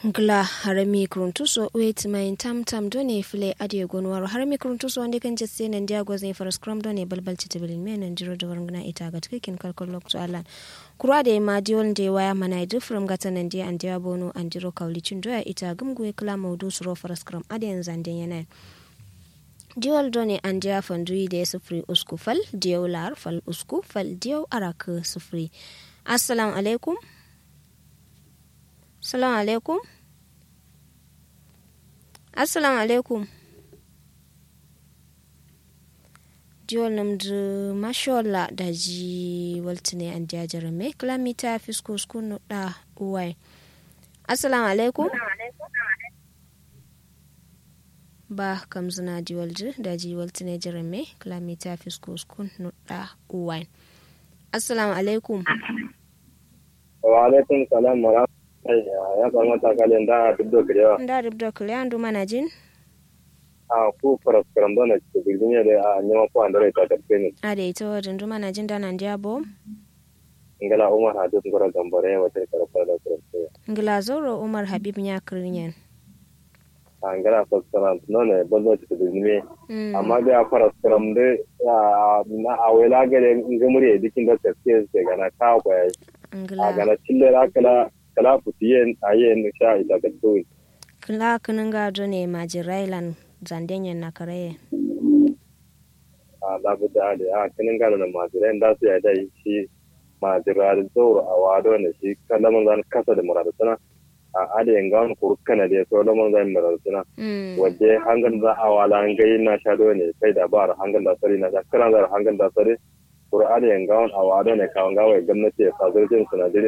Gla harami kuruntuso wait main tam done file adie gonwaro harami kuruntuso wande kan jesse nan dia gozne for scrum done balbal titibil men nan jiro do warngna ita ga tkikin kalkol lokto alan kura de ma diol de waya mana du from gata nan dia an dia bono an jiro kawlicin doya ita gumgu kala maudu suro for scrum adien zanden yana diol done an dia fandui de sufri usku fal diol lar fal usku fal diol arak sufri. Assalamu alaikum. Assalamu alaikum. Assalamu alaikum. Diol namdu mashallah daji waltine an diajara me kilamita fisko skunu da uwai. Assalamu alaikum. Ba kamzuna diwalji daji waltine jara me kilamita fisko skunu da uwai. Assalamu alaikum. Wa alaikum salam wa ya kamata kalin da dubdo kirewa da dubdo kirewa ndu manajin a ku faras karando na cikin da a nyama ko andare ta tarkeni a da ito ndu manajin da nan diabo ngala Umar Habib ngora gambare wata karfa da karfa ngala zoro Umar Habib nya kirinyen a ngala faras no ne bozo cikin amma da faras karando na awela gare ngamuri dikin da tafsir ke gana ka kwaya a gana cillera kala futiyen ayen sha ita ga toyi kala kanin gado ne majirailan zandenyen na kare a labu da kanin gado na majirailan da su ya dai shi majiral zoro a wado ne shi kallaman zan kasa da muraduna a adayen gawon kurkana da so lamon zan muraduna waje hangan za a wala ngai na shado ne sai da bar hangan da sari na kana da hangan da sari qur'ani yan gawon a wado ne kawon gawai gwamnati ya fazirjin sunadin